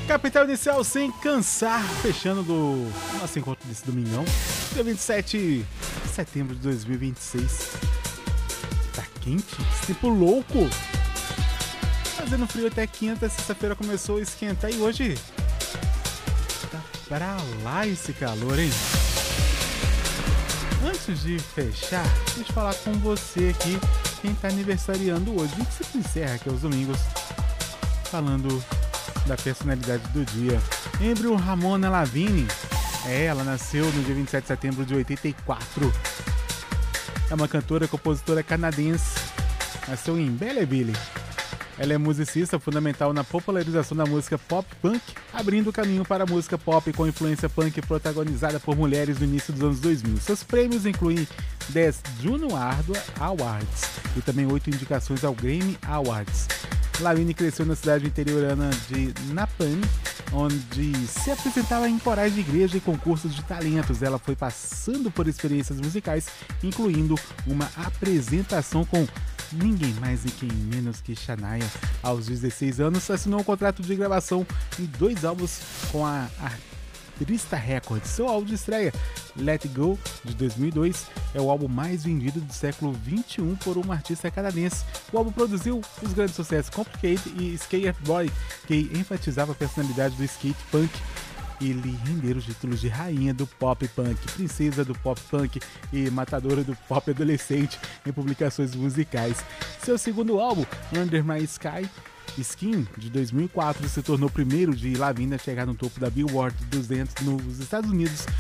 Capital Inicial sem cansar, fechando do nosso encontro desse domingão, dia 27 de setembro de 2026. Tá quente, esse tempo louco. Fazendo frio até quinta, sexta-feira começou a esquentar e hoje tá pra lá esse calor, hein? Antes de fechar, deixa eu falar com você aqui, quem tá aniversariando hoje. A gente sempre encerra aqui aos domingos falando da personalidade do dia. Embryo Ramona Lavigne. Ela nasceu no dia 27 de setembro de 84. É uma cantora e compositora canadense. Nasceu em Belleville. Ela é musicista fundamental na popularização da música pop-punk, abrindo o caminho para a música pop com influência punk protagonizada por mulheres no início dos anos 2000. Seus prêmios incluem 10 Juno Awards e também 8 indicações ao Grammy Awards. Lavigne cresceu na cidade interiorana de Napanee, onde se apresentava em corais de igreja e concursos de talentos. Ela foi passando por experiências musicais, incluindo uma apresentação com ninguém mais e quem menos que Shania. Aos 16 anos, assinou um contrato de gravação em 2 álbuns com a Arista Records. Seu álbum de estreia, Let It Go, de 2002, é o álbum mais vendido do século XXI por uma artista canadense. O álbum produziu os grandes sucessos Complicated e Skater Boy, que enfatizava a personalidade do skate punk e lhe renderam os títulos de rainha do pop punk, princesa do pop punk e matadora do pop adolescente em publicações musicais. Seu segundo álbum, Under My Skin, de 2004, se tornou o primeiro de Lavigne a chegar no topo da Billboard 200 nos Estados Unidos